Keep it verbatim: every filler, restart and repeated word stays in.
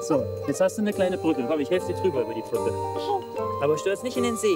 So, jetzt hast du eine kleine Brücke. Komm, ich helfe dir drüber über die Brücke. Aber stürz nicht in den See.